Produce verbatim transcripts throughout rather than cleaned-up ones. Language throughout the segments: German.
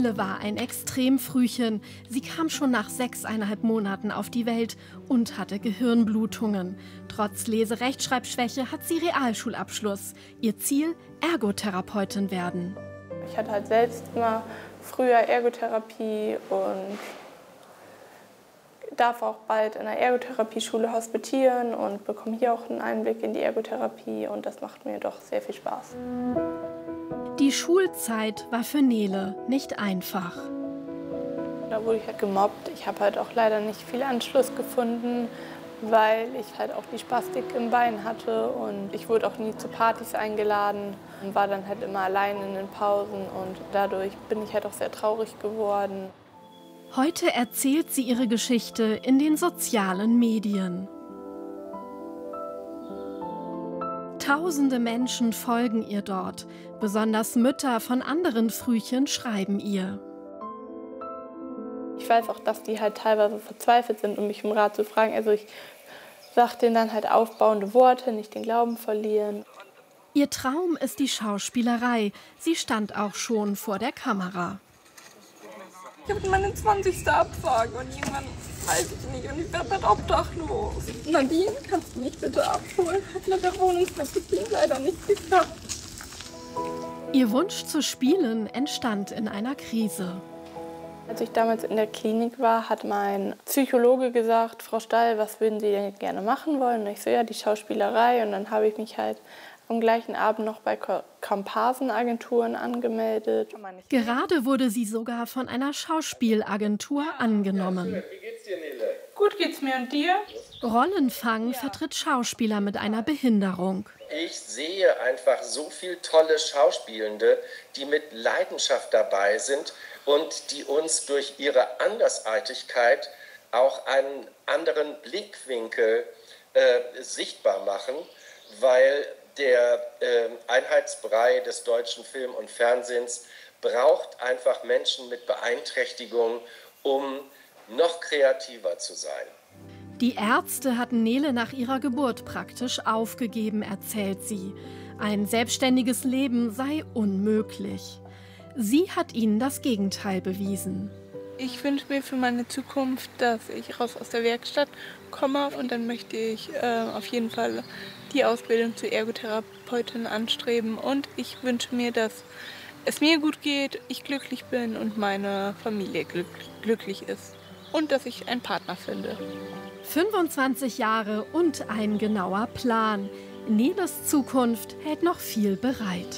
Nele war ein Extremfrühchen. Sie kam schon nach sechseinhalb Monaten auf die Welt und hatte Gehirnblutungen. Trotz Lese-Rechtschreibschwäche hat sie Realschulabschluss. Ihr Ziel: Ergotherapeutin werden. Ich hatte halt selbst immer früher Ergotherapie und darf auch bald in der Ergotherapieschule hospitieren und bekomme hier auch einen Einblick in die Ergotherapie und das macht mir doch sehr viel Spaß. Die Schulzeit war für Nele nicht einfach. Da wurde ich halt gemobbt. Ich habe halt auch leider nicht viel Anschluss gefunden, weil ich halt auch die Spastik im Bein hatte und ich wurde auch nie zu Partys eingeladen und war dann halt immer allein in den Pausen und dadurch bin ich halt auch sehr traurig geworden. Heute erzählt sie ihre Geschichte in den sozialen Medien. Tausende Menschen folgen ihr dort. Besonders Mütter von anderen Frühchen schreiben ihr. Ich weiß auch, dass die halt teilweise verzweifelt sind, um mich um Rat zu fragen. Also ich sage denen dann halt aufbauende Worte, nicht den Glauben verlieren. Ihr Traum ist die Schauspielerei. Sie stand auch schon vor der Kamera. Ich habe meine zwanzigste Abfrage und irgendwann weiß ich nicht und ich werde dann obdachlos. Nadine, kannst du mich bitte abholen? Hat mit der Wohnungsdisziplin leider nicht geklappt. Ihr Wunsch zu spielen entstand in einer Krise. Als ich damals in der Klinik war, hat mein Psychologe gesagt, Frau Stall, was würden Sie denn gerne machen wollen? Und ich so, ja, die Schauspielerei. Und dann habe ich mich halt am gleichen Abend noch bei Komparsenagenturen angemeldet. Gerade wurde sie sogar von einer Schauspielagentur angenommen. Wie geht's dir, Nele? Gut geht's mir und dir? Rollenfang vertritt Schauspieler mit einer Behinderung. Ich sehe einfach so viele tolle Schauspielende, die mit Leidenschaft dabei sind und die uns durch ihre Andersartigkeit auch einen anderen Blickwinkel äh, sichtbar machen, weil der äh, Einheitsbrei des deutschen Film- und Fernsehens braucht einfach Menschen mit Beeinträchtigung, um noch kreativer zu sein. Die Ärzte hatten Nele nach ihrer Geburt praktisch aufgegeben, erzählt sie. Ein selbstständiges Leben sei unmöglich. Sie hat ihnen das Gegenteil bewiesen. Ich wünsche mir für meine Zukunft, dass ich raus aus der Werkstatt komme und dann möchte ich äh, auf jeden Fall die Ausbildung zur Ergotherapeutin anstreben und ich wünsche mir, dass es mir gut geht, ich glücklich bin und meine Familie glück glücklich ist und dass ich einen Partner finde. fünfundzwanzig Jahre und ein genauer Plan. Neles Zukunft hält noch viel bereit.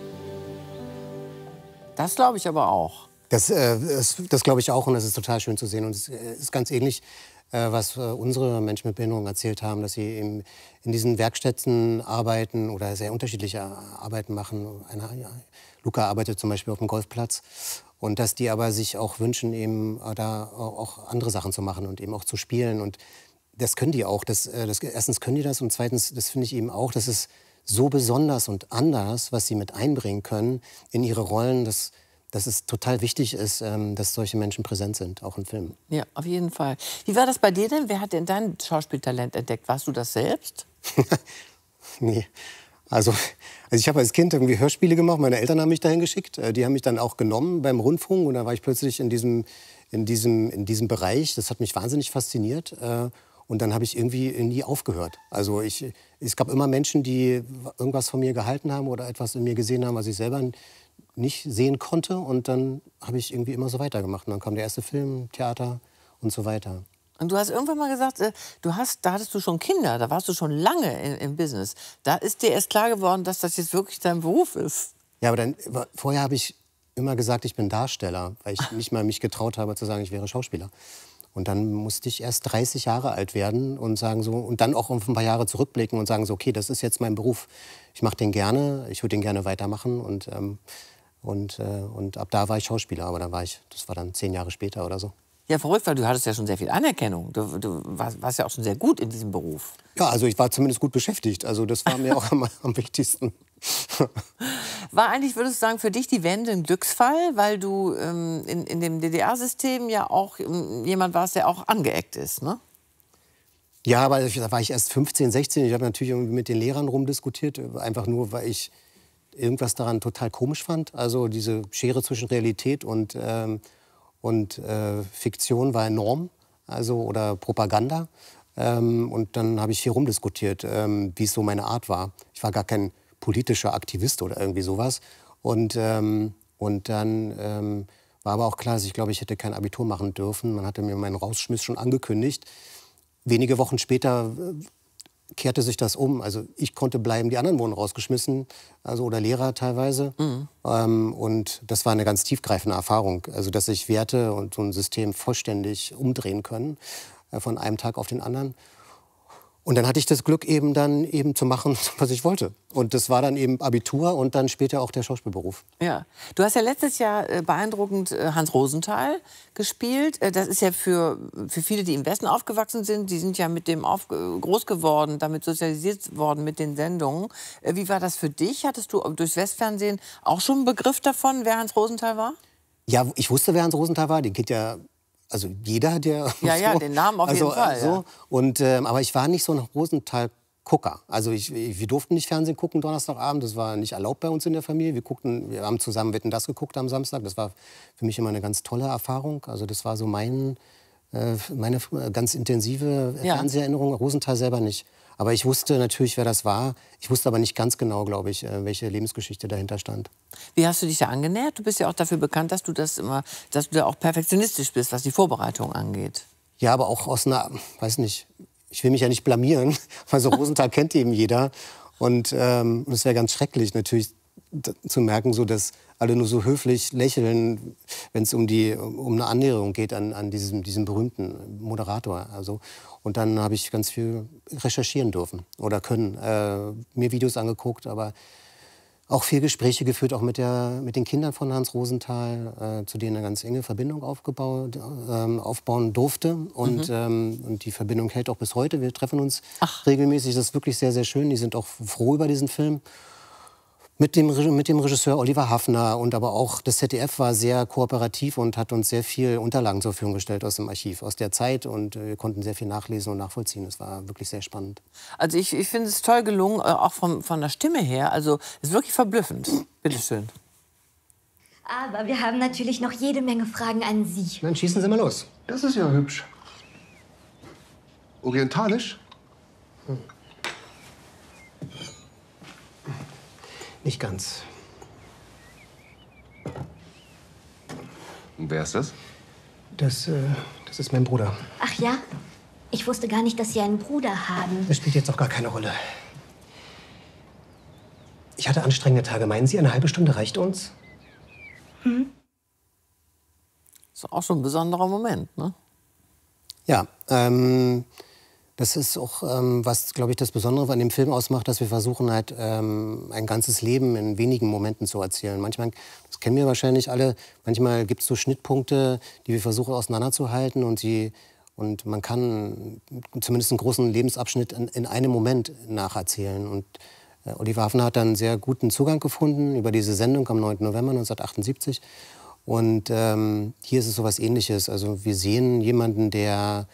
Das glaube ich aber auch. Das, äh, das, das glaube ich auch und das ist total schön zu sehen. Und es ist ganz ähnlich, äh, was äh, unsere Menschen mit Behinderung erzählt haben, dass sie eben in diesen Werkstätten arbeiten oder sehr unterschiedliche Arbeiten machen. Einer, ja, Luca arbeitet zum Beispiel auf dem Golfplatz. Und dass die aber sich auch wünschen, eben äh, da auch andere Sachen zu machen und eben auch zu spielen. Und das können die auch. Das, äh, das, erstens können die das und zweitens, das finde ich eben auch, das ist so besonders und anders, was sie mit einbringen können in ihre Rollen, dass, dass es total wichtig ist, ähm, dass solche Menschen präsent sind, auch in Filmen. Ja, auf jeden Fall. Wie war das bei dir denn? Wer hat denn dein Schauspieltalent entdeckt? Warst du das selbst? Nee. Also, also ich habe als Kind irgendwie Hörspiele gemacht, meine Eltern haben mich dahin geschickt. Die haben mich dann auch genommen beim Rundfunk und da war ich plötzlich in diesem, in diesem, in diesem Bereich. Das hat mich wahnsinnig fasziniert. Und dann habe ich irgendwie nie aufgehört. Also ich, es gab immer Menschen, die irgendwas von mir gehalten haben oder etwas in mir gesehen haben, was ich selber nicht sehen konnte. Und dann habe ich irgendwie immer so weitergemacht. Und dann kam der erste Film, Theater und so weiter. Und du hast irgendwann mal gesagt, du hast, da hattest du schon Kinder, da warst du schon lange im, im Business. Da ist dir erst klar geworden, dass das jetzt wirklich dein Beruf ist. Ja, aber dann, vorher habe ich immer gesagt, ich bin Darsteller, weil ich nicht mal mich getraut habe zu sagen, ich wäre Schauspieler. Und dann musste ich erst dreißig Jahre alt werden und sagen so und dann auch auf ein paar Jahre zurückblicken und sagen so, okay, das ist jetzt mein Beruf. Ich mache den gerne, ich würde den gerne weitermachen und ähm, und äh, und ab da war ich Schauspieler, aber dann war ich, das war dann zehn Jahre später oder so. Ja, verrückt, weil du hattest ja schon sehr viel Anerkennung. Du, du warst, warst ja auch schon sehr gut in diesem Beruf. Ja, also ich war zumindest gut beschäftigt. Also das war mir auch am, am wichtigsten. War eigentlich, würdest du sagen, für dich die Wende ein Glücksfall, weil du ähm, in, in dem D D R-System ja auch ähm, jemand warst, der auch angeeckt ist, ne? Ja, aber da war ich erst fünfzehn, sechzehn. Ich habe natürlich irgendwie mit den Lehrern rumdiskutiert, einfach nur, weil ich irgendwas daran total komisch fand. Also diese Schere zwischen Realität und, ähm, und äh, Fiktion war enorm, also oder Propaganda. Ähm, und dann habe ich viel rumdiskutiert, ähm, wie es so meine Art war. Ich war gar kein politischer Aktivist oder irgendwie sowas. Und, ähm, und dann ähm, war aber auch klar, dass ich glaube, ich hätte kein Abitur machen dürfen. Man hatte mir meinen Rausschmiss schon angekündigt. Wenige Wochen später äh, kehrte sich das um. Also ich konnte bleiben, die anderen wurden rausgeschmissen, also oder Lehrer teilweise. Mhm. Ähm, und das war eine ganz tiefgreifende Erfahrung. Also dass sich Werte und so ein System vollständig umdrehen können, äh, von einem Tag auf den anderen. Und dann hatte ich das Glück, eben dann eben zu machen, was ich wollte. Und das war dann eben Abitur und dann später auch der Schauspielberuf. Ja. Du hast ja letztes Jahr äh, beeindruckend äh, Hans Rosenthal gespielt. Äh, das ist ja für, für viele, die im Westen aufgewachsen sind, die sind ja mit dem auf, äh, groß geworden, damit sozialisiert worden mit den Sendungen. Äh, wie war das für dich? Hattest du durchs Westfernsehen auch schon einen Begriff davon, wer Hans Rosenthal war? Ja, ich wusste, wer Hans Rosenthal war. Den kennt ja... Also jeder hat ja... Ja, so, ja, den Namen auf also, jeden Fall. So. Ja. Und, ähm, aber ich war nicht so ein Rosenthal-Gucker. Also ich, wir durften nicht Fernsehen gucken Donnerstagabend. Das war nicht erlaubt bei uns in der Familie. Wir, guckten, wir haben zusammen Wetten, das geguckt am Samstag. Das war für mich immer eine ganz tolle Erfahrung. Also das war so mein, äh, meine ganz intensive Ja. Fernseherinnerung. Rosenthal selber nicht. Aber ich wusste natürlich, wer das war. Ich wusste aber nicht ganz genau, glaube ich, welche Lebensgeschichte dahinter stand. Wie hast du dich da angenähert? Du bist ja auch dafür bekannt, dass du das immer, dass du da auch perfektionistisch bist, was die Vorbereitung angeht. Ja, aber auch aus einer, weiß nicht, ich will mich ja nicht blamieren, weil so Rosenthal kennt eben jeder. Und ähm, es wäre ganz schrecklich natürlich zu merken, so, dass alle nur so höflich lächeln, wenn es um, die, um eine Annäherung geht an, an diesem, diesem berühmten Moderator. Also, und dann habe ich ganz viel recherchieren dürfen oder können, äh, mir Videos angeguckt, aber auch viel Gespräche geführt, auch mit, der, mit den Kindern von Hans Rosenthal, äh, zu denen eine ganz enge Verbindung aufgebaut, äh, aufbauen durfte. Und, mhm. ähm, und die Verbindung hält auch bis heute. Wir treffen uns Ach. regelmäßig. Das ist wirklich sehr, sehr schön. Die sind auch froh über diesen Film. Mit dem, mit dem Regisseur Oliver Haffner und aber auch das Z D F war sehr kooperativ und hat uns sehr viel Unterlagen zur Verfügung gestellt aus dem Archiv, aus der Zeit. Und wir konnten sehr viel nachlesen und nachvollziehen. Es war wirklich sehr spannend. Also ich, ich finde es toll gelungen, auch vom, von der Stimme her. Also es ist wirklich verblüffend. Bitte schön. Aber wir haben natürlich noch jede Menge Fragen an Sie. Dann schießen Sie mal los. Das ist ja hübsch. Orientalisch? Hm. Nicht ganz. Und wer ist das? Das, äh, das ist mein Bruder. Ach ja? Ich wusste gar nicht, dass Sie einen Bruder haben. Das spielt jetzt auch gar keine Rolle. Ich hatte anstrengende Tage. Meinen Sie, eine halbe Stunde reicht uns? Hm? Das ist auch schon ein besonderer Moment, ne? Ja, ähm... Das ist auch, ähm, was, glaube ich, das Besondere an dem Film ausmacht, dass wir versuchen, halt, ähm, ein ganzes Leben in wenigen Momenten zu erzählen. Manchmal, das kennen wir wahrscheinlich alle, manchmal gibt es so Schnittpunkte, die wir versuchen auseinanderzuhalten und, sie, und man kann zumindest einen großen Lebensabschnitt in, in einem Moment nacherzählen. Und äh, Oliver Haffner hat dann einen sehr guten Zugang gefunden über diese Sendung am neunten November neunzehnhundertachtundsiebzig. Und ähm, hier ist es so was Ähnliches. Also wir sehen jemanden, der...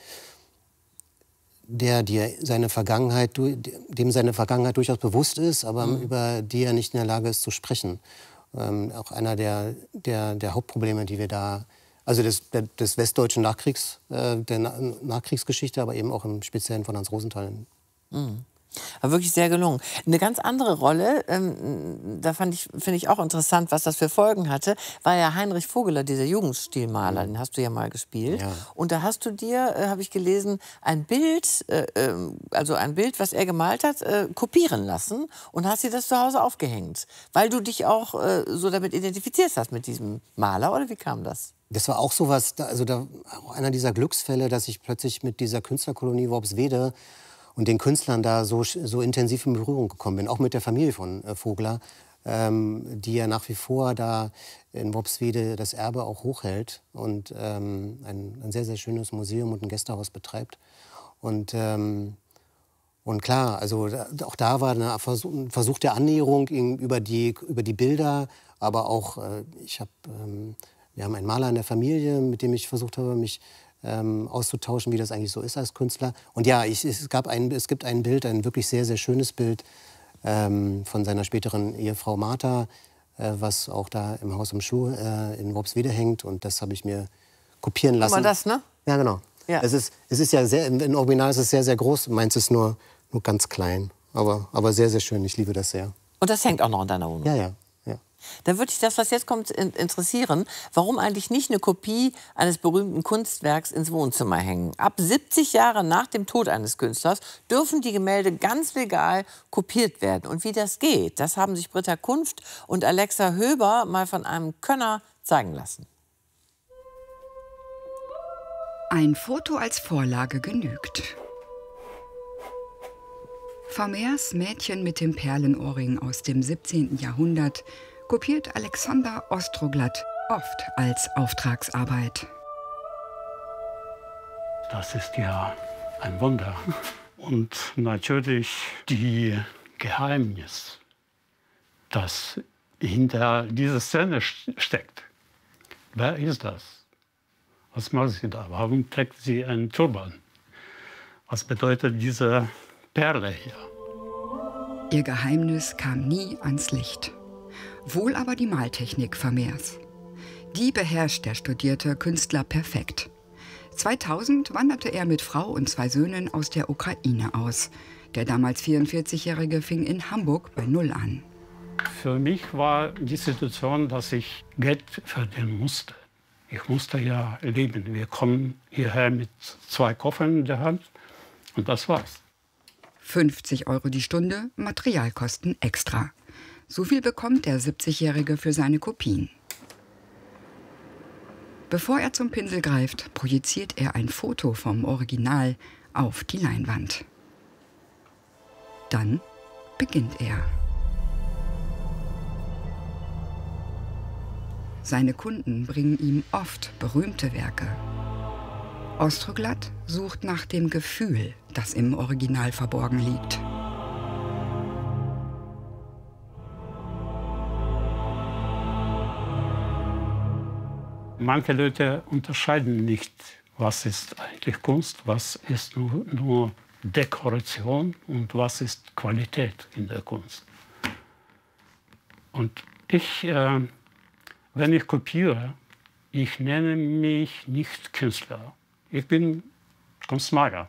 der dir seine Vergangenheit, dem seine Vergangenheit durchaus bewusst ist, aber mhm. über die er nicht in der Lage ist zu sprechen. Ähm, auch einer der, der, der Hauptprobleme, die wir da, also des, des westdeutschen Nachkriegs, äh, der Nachkriegsgeschichte, aber eben auch im Speziellen von Hans Rosenthal. Mhm. War wirklich sehr gelungen. Eine ganz andere Rolle, ähm, da fand ich, finde ich auch interessant, was das für Folgen hatte, war ja Heinrich Vogeler, dieser Jugendstilmaler, den hast du ja mal gespielt. Ja. Und da hast du dir, äh, habe ich gelesen, ein Bild, äh, also ein Bild, was er gemalt hat, äh, kopieren lassen und hast dir das zu Hause aufgehängt, weil du dich auch äh, so damit identifiziert hast mit diesem Maler, oder wie kam das? Das war auch so was, also da, auch einer dieser Glücksfälle, dass ich plötzlich mit dieser Künstlerkolonie Worpswede und den Künstlern da so, so intensiv in Berührung gekommen bin, auch mit der Familie von äh, Vogler, ähm, die ja nach wie vor da in Worpswede das Erbe auch hochhält und ähm, ein, ein sehr, sehr schönes Museum und ein Gästehaus betreibt. Und, ähm, und klar, also da, auch da war ein Versuch, ein Versuch der Annäherung über die, über die Bilder, aber auch, äh, ich hab, ähm, wir haben einen Maler in der Familie, mit dem ich versucht habe, mich Ähm, auszutauschen, wie das eigentlich so ist als Künstler. Und ja, ich, es, gab ein, es gibt ein Bild, ein wirklich sehr, sehr schönes Bild, ähm, von seiner späteren Ehefrau Martha, äh, was auch da im Haus am Schuh äh, in Worpswede hängt. Und das habe ich mir kopieren lassen. Guck mal das, ne? Ja, genau. Ja. Es ist, es ist ja sehr, im Original ist es sehr, sehr groß. Meins ist nur, nur ganz klein. Aber, aber sehr, sehr schön. Ich liebe das sehr. Und das hängt auch noch in deiner Wohnung? Ja, ja. ja. Dann würde dich das, was jetzt kommt, interessieren. Warum eigentlich nicht eine Kopie eines berühmten Kunstwerks ins Wohnzimmer hängen? Ab siebzig Jahre nach dem Tod eines Künstlers dürfen die Gemälde ganz legal kopiert werden. Und wie das geht, das haben sich Britta Kunft und Alexa Höber mal von einem Könner zeigen lassen. Ein Foto als Vorlage genügt. Vermeers Mädchen mit dem Perlenohrring aus dem siebzehnten Jahrhundert kopiert Alexander Ostroglatt oft als Auftragsarbeit. Das ist ja ein Wunder. Und natürlich die Geheimnis, das hinter dieser Szene steckt. Wer ist das? Was macht sie da? Warum trägt sie einen Turban? Was bedeutet diese Perle hier? Ihr Geheimnis kam nie ans Licht. Wohl aber die Maltechnik Vermeers. Die beherrscht der studierte Künstler perfekt. zweitausend wanderte er mit Frau und zwei Söhnen aus der Ukraine aus. Der damals vierundvierzigjährige fing in Hamburg bei Null an. Für mich war die Situation, dass ich Geld verdienen musste. Ich musste ja leben. Wir kommen hierher mit zwei Koffern in der Hand und das war's. fünfzig Euro die Stunde, Materialkosten extra. So viel bekommt der siebzigjährige für seine Kopien. Bevor er zum Pinsel greift, projiziert er ein Foto vom Original auf die Leinwand. Dann beginnt er. Seine Kunden bringen ihm oft berühmte Werke. Ostroglatt sucht nach dem Gefühl, das im Original verborgen liegt. Manche Leute unterscheiden nicht, was ist eigentlich Kunst, was ist nur, nur Dekoration und was ist Qualität in der Kunst. Und ich, äh, wenn ich kopiere, ich nenne mich nicht Künstler. Ich bin Kunstmaler.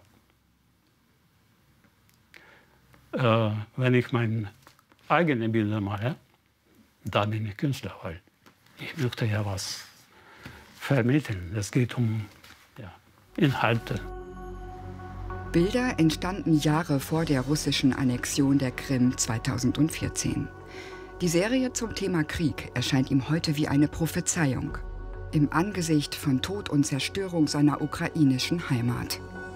Äh, wenn ich meine eigenen Bilder male, da bin ich Künstler, weil ich möchte ja was vermitteln. Es geht um ja, Inhalte. Bilder entstanden Jahre vor der russischen Annexion der Krim zweitausendvierzehn. Die Serie zum Thema Krieg erscheint ihm heute wie eine Prophezeiung. Im Angesicht von Tod und Zerstörung seiner ukrainischen Heimat.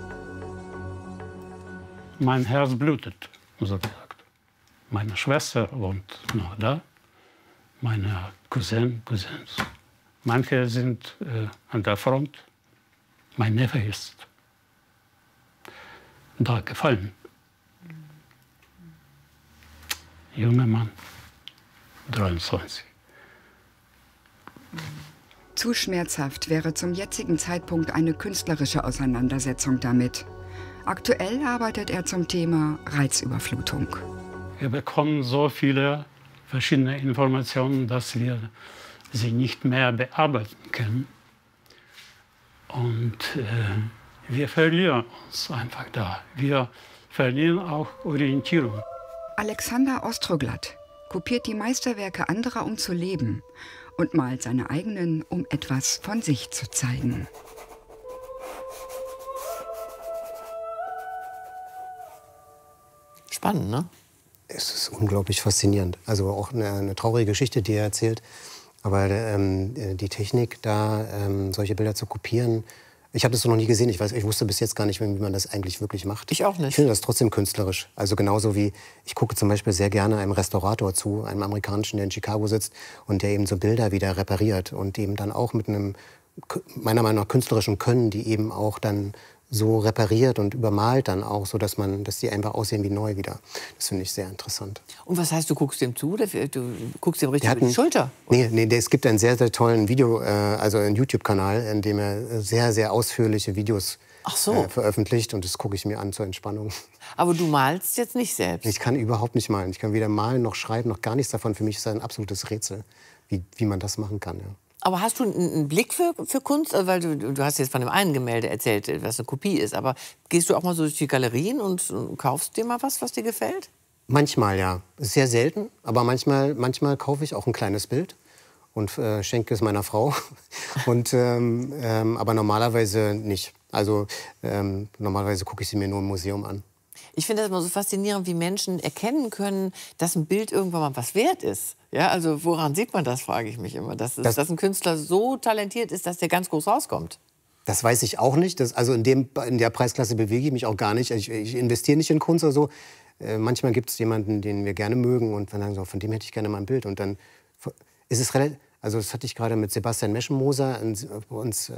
Mein Herz blutet, so gesagt. Meine Schwester wohnt noch da, meine Cousinen, Cousins. Manche sind äh, an der Front. Mein Neffe ist da gefallen. Junger Mann, dreiundzwanzig. Zu schmerzhaft wäre zum jetzigen Zeitpunkt eine künstlerische Auseinandersetzung damit. Aktuell arbeitet er zum Thema Reizüberflutung. Wir bekommen so viele verschiedene Informationen, dass wir sie nicht mehr bearbeiten können. Und äh, wir verlieren uns einfach da. Wir verlieren auch Orientierung. Alexander Ostroglatt kopiert die Meisterwerke anderer, um zu leben, und malt seine eigenen, um etwas von sich zu zeigen. Spannend, ne? Es ist unglaublich faszinierend. Also auch eine, eine traurige Geschichte, die er erzählt. Aber ähm, die Technik, da ähm, solche Bilder zu kopieren, ich habe das noch nie gesehen. Ich, weiß, ich wusste bis jetzt gar nicht, wie man das eigentlich wirklich macht. Ich auch nicht. Ich finde das trotzdem künstlerisch. Also genauso wie, ich gucke zum Beispiel sehr gerne einem Restaurator zu, einem amerikanischen, der in Chicago sitzt und der eben so Bilder wieder repariert und eben dann auch mit einem, meiner Meinung nach, künstlerischen Können, die eben auch dann so repariert und übermalt dann auch, so dass man, dass die einfach aussehen wie neu wieder. Das finde ich sehr interessant. Und was heißt, du guckst dem zu? Du guckst dem richtig Der über die einen, Schulter? Nee, nee, es gibt einen sehr, sehr tollen Video, äh, also einen YouTube-Kanal, in dem er sehr, sehr ausführliche Videos Ach so. äh, veröffentlicht und das gucke ich mir an zur Entspannung. Aber du malst jetzt nicht selbst? Ich kann überhaupt nicht malen. Ich kann weder malen noch schreiben, noch gar nichts davon. Für mich ist das ein absolutes Rätsel, wie, wie man das machen kann. Ja. Aber hast du einen, einen Blick für, für Kunst? Also, weil du, du hast jetzt von dem einen Gemälde erzählt, was eine Kopie ist. Aber gehst du auch mal so durch die Galerien und, und kaufst dir mal was, was dir gefällt? Manchmal, ja. Sehr selten. Aber manchmal, manchmal kaufe ich auch ein kleines Bild und äh, schenke es meiner Frau. und, ähm, ähm, aber normalerweise nicht. Also ähm, normalerweise gucke ich sie mir nur im Museum an. Ich finde das immer so faszinierend, wie Menschen erkennen können, dass ein Bild irgendwann mal was wert ist. Ja, also woran sieht man das, frage ich mich immer. Dass, es, Das- dass ein Künstler so talentiert ist, dass der ganz groß rauskommt. Das weiß ich auch nicht. Das, also in, dem, in der Preisklasse bewege ich mich auch gar nicht. Ich, ich investiere nicht in Kunst oder so. Äh, manchmal gibt es jemanden, den wir gerne mögen und dann sagen so, von dem hätte ich gerne mal ein Bild. Und dann ist es relativ... Also das hatte ich gerade mit Sebastian Meschenmoser, ein, bei uns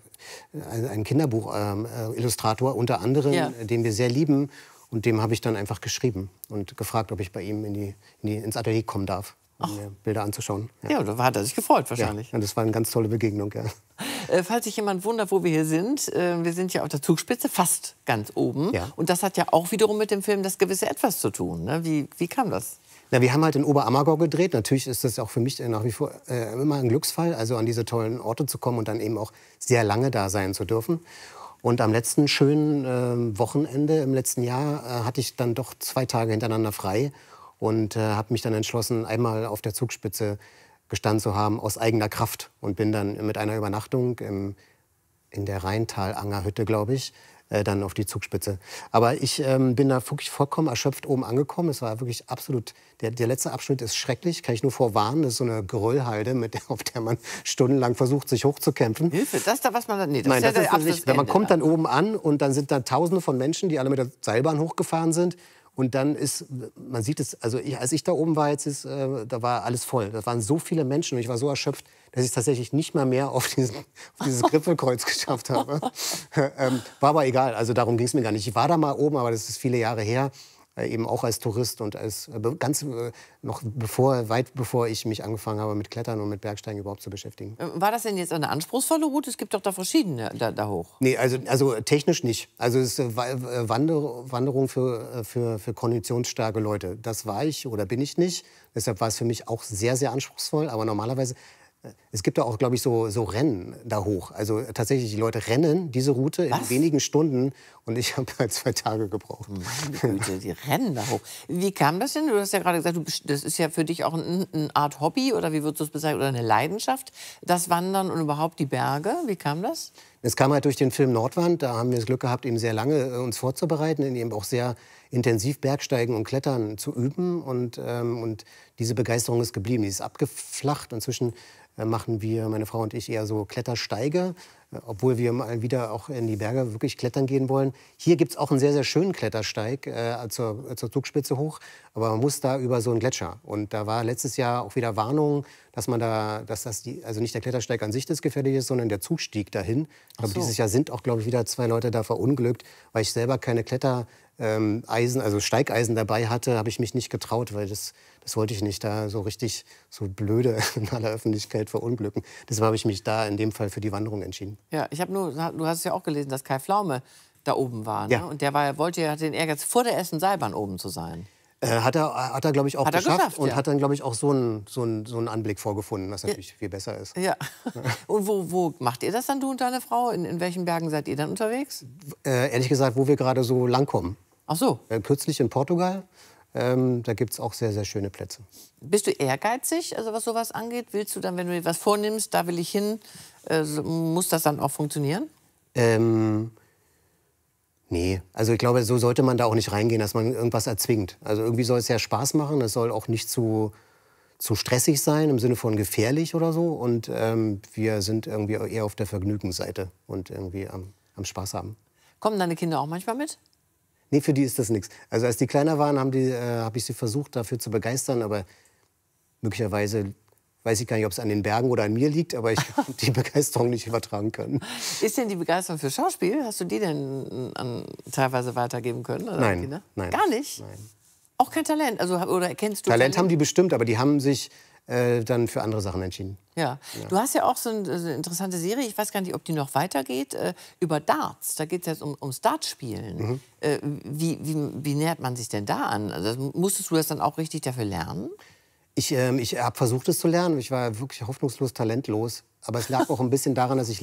äh, ein Kinderbuch-Illustrator äh, unter anderem, Ja. den wir sehr lieben. Und dem habe ich dann einfach geschrieben und gefragt, ob ich bei ihm in die, in die, ins Atelier kommen darf, um mir Bilder anzuschauen. Ja, da hat er sich gefreut wahrscheinlich. Ja, das war eine ganz tolle Begegnung. Ja. Äh, falls sich jemand wundert, wo wir hier sind, äh, wir sind ja auf der Zugspitze, fast ganz oben. Ja. Und das hat ja auch wiederum mit dem Film Das gewisse Etwas zu tun. Ne? Wie, wie kam das? Na, wir haben halt in Oberammergau gedreht. Natürlich ist das auch für mich nach wie vor äh, immer ein Glücksfall, also an diese tollen Orte zu kommen und dann eben auch sehr lange da sein zu dürfen. Und am letzten schönen äh, Wochenende im letzten Jahr äh, hatte ich dann doch zwei Tage hintereinander frei und äh, habe mich dann entschlossen, einmal auf der Zugspitze gestanden zu haben aus eigener Kraft und bin dann mit einer Übernachtung im, in der Rheintal-Anger-Hütte, glaube ich, äh, dann auf die Zugspitze. Aber ich ähm, bin da wirklich vollkommen erschöpft oben angekommen. Es war wirklich absolut, der, der letzte Abschnitt ist schrecklich, kann ich nur vorwarnen. Das ist so eine Geröllhalde, mit der, auf der man stundenlang versucht, sich hochzukämpfen. Hilfe, das da, was man da... Nee, das Nein, ist ja das der ist nicht. Man Abschlussende kommt dann oben an und dann sind da Tausende von Menschen, die alle mit der Seilbahn hochgefahren sind. Und dann ist, man sieht es, also ich, als ich da oben war, jetzt ist, äh, da war alles voll. Da waren so viele Menschen und ich war so erschöpft, dass ich es tatsächlich nicht mal mehr auf, diesen, auf dieses Griffelkreuz geschafft habe. ähm, war aber egal, also darum ging es mir gar nicht. Ich war da mal oben, aber das ist viele Jahre her. Äh, eben auch als Tourist und als äh, ganz äh, noch bevor, weit bevor ich mich angefangen habe mit Klettern und mit Bergsteigen überhaupt zu beschäftigen. Äh, War das denn jetzt eine anspruchsvolle Route? Es gibt doch da verschiedene da, da hoch. Nee, also, also technisch nicht. Also es ist äh, Wa- äh, Wander Wanderung für, äh, für, für konditionsstarke Leute. Das war ich oder bin ich nicht. Deshalb war es für mich auch sehr, sehr anspruchsvoll. Aber normalerweise, äh, es gibt ja auch, glaube ich, so, so Rennen da hoch. Also tatsächlich, die Leute rennen diese Route Was? in wenigen Stunden. Und ich habe halt zwei Tage gebraucht. Meine Güte, die rennen da hoch. Wie kam das denn? Du hast ja gerade gesagt, du, bist- das ist ja für dich auch ein, eine Art Hobby oder wie würdest du es bezeichnen? Oder eine Leidenschaft, das Wandern und überhaupt die Berge. Wie kam das? Es kam halt durch den Film Nordwand. Da haben wir das Glück gehabt, eben sehr lange äh, uns vorzubereiten, in eben auch sehr intensiv Bergsteigen und Klettern zu üben. Und, ähm, und diese Begeisterung ist geblieben. Die ist abgeflacht. Inzwischen äh, machen wir, meine Frau und ich, eher so Klettersteige, äh, obwohl wir mal wieder auch in die Berge wirklich klettern gehen wollen. Hier gibt es auch einen sehr, sehr schönen Klettersteig äh, zur, zur Zugspitze hoch. Aber man muss da über so einen Gletscher. Und da war letztes Jahr auch wieder Warnung, dass man da, dass das die, also nicht der Klettersteig an sich das gefährlich ist, sondern der Zugstieg dahin. Ich glaube, so. dieses Jahr sind auch, glaube ich, wieder zwei Leute da verunglückt, weil ich selber keine Klettereisen, ähm, Eisen, also Steigeisen dabei hatte, habe ich mich nicht getraut, weil das, das wollte ich nicht da so richtig so blöde in aller Öffentlichkeit verunglücken. Deshalb habe ich mich da in dem Fall für die Wanderung entschieden. Ja, ich habe nur, du hast es ja auch gelesen, dass Kai Pflaume da oben war. Ne? Ja. Und der war, wollte ja den Ehrgeiz, vor der Essen-Seilbahn oben zu sein. Äh, hat er, hat er glaube ich, auch Hat er geschafft, geschafft, und ja. hat dann, glaube ich, auch so einen, so einen, so einen Anblick vorgefunden, was natürlich viel besser ist. Ja. Und wo, wo macht ihr das dann, du und deine Frau? In, in welchen Bergen seid ihr dann unterwegs? Äh, ehrlich gesagt, wo wir gerade so langkommen. Ach so. Äh, kürzlich in Portugal. Ähm, da gibt es auch sehr, sehr schöne Plätze. Bist du ehrgeizig, also was sowas angeht? Willst du dann, wenn du dir was vornimmst, da will ich hin, äh, so- muss das dann auch funktionieren? Ähm, nee, also ich glaube, so sollte man da auch nicht reingehen, dass man irgendwas erzwingt. Also irgendwie soll es ja Spaß machen, es soll auch nicht zu, zu stressig sein, im Sinne von gefährlich oder so. Und ähm, wir sind irgendwie eher auf der Vergnügensseite und irgendwie am, am Spaß haben. Kommen deine Kinder auch manchmal mit? Nee, für die ist das nichts. Also als die kleiner waren, haben die, äh, habe ich sie versucht, dafür zu begeistern, aber möglicherweise weiß ich gar nicht, ob es an den Bergen oder an mir liegt, aber ich habe die Begeisterung nicht übertragen können. Ist denn die Begeisterung für Schauspiel, hast du die denn an, teilweise weitergeben können? Oder Nein, Kinder? nein. Gar nicht? Nein. Auch kein Talent? Also, oder kennst du Talent haben die bestimmt, aber die haben sich äh, dann für andere Sachen entschieden. Ja. ja, du hast ja auch so eine, so eine interessante Serie, ich weiß gar nicht, ob die noch weitergeht, äh, über Darts. Da geht es jetzt um, ums Dartspielen. Mhm. Äh, wie, wie, wie nähert man sich denn da an? Also, musstest du das dann auch richtig dafür lernen? Ich, ähm, ich habe versucht, es zu lernen. Ich war wirklich hoffnungslos talentlos. Aber es lag auch ein bisschen daran, dass ich